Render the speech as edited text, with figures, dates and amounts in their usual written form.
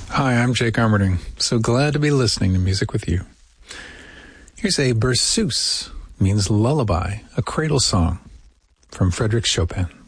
Hi, I'm Jake Armerding. So glad to be listening to music with you. Here's a berceuse, means lullaby, a cradle song from Frédéric Chopin.